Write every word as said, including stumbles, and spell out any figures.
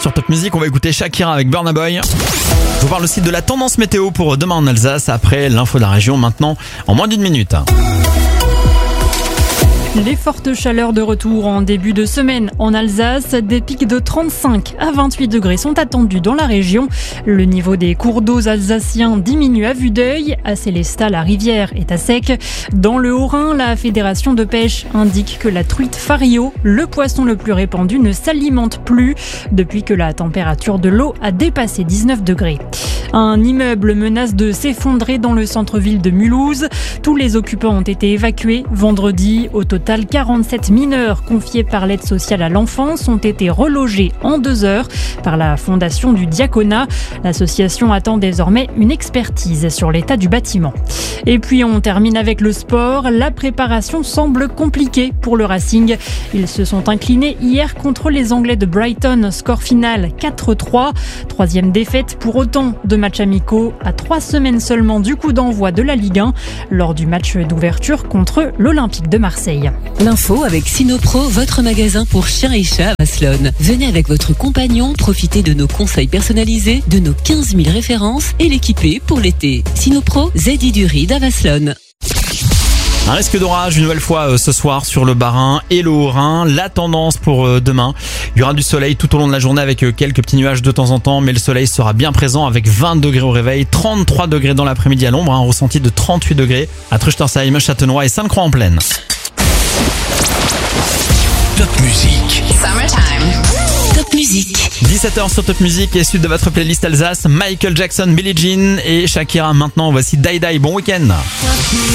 Sur Top Music, on va écouter Shakira avec Burna Boy. Je vous parle aussi de la tendance météo pour demain en Alsace après l'info de la région maintenant en moins d'une minute. Les fortes chaleurs de retour en début de semaine en Alsace, des pics de trente-cinq à vingt-huit degrés sont attendus dans la région. Le niveau des cours d'eau alsaciens diminue à vue d'œil. À Célestat, la rivière est à sec. Dans le Haut-Rhin, la fédération de pêche indique que la truite fario, le poisson le plus répandu, ne s'alimente plus depuis que la température de l'eau a dépassé dix-neuf degrés. Un immeuble menace de s'effondrer dans le centre-ville de Mulhouse. Tous les occupants ont été évacués vendredi. Au total, quarante-sept mineurs confiés par l'aide sociale à l'enfance ont été relogés en deux heures par la fondation du Diaconat. L'association attend désormais une expertise sur l'état du bâtiment. Et puis on termine avec le sport. La préparation semble compliquée pour le Racing. Ils se sont inclinés hier contre les Anglais de Brighton. Score final quatre trois. Troisième défaite pour autant de matchs amicaux à trois semaines seulement du coup d'envoi de la Ligue un lors du match d'ouverture contre l'Olympique de Marseille. L'info avec Sinopro, votre magasin pour chiens et chats à Vasselonne. Venez avec votre compagnon, profitez de nos conseils personnalisés, de nos quinze mille références et l'équiper pour l'été. Sinopro, Zedi du Ride à Vasselonne. Un risque d'orage une nouvelle fois ce soir sur le Bas-Rhin et le Haut-Rhin. La tendance pour demain, il y aura du soleil tout au long de la journée avec quelques petits nuages de temps en temps, mais le soleil sera bien présent avec vingt degrés au réveil, trente-trois degrés dans l'après-midi à l'ombre, un ressenti de trente-huit degrés à Truchtersheim, Châtenois et Sainte-Croix-en-Plaine. Top Music. Summertime. Top Music. dix-sept heures sur Top Music et suite de votre playlist Alsace, Michael Jackson, Billie Jean et Shakira. Maintenant, voici Die Die. Bon week-end.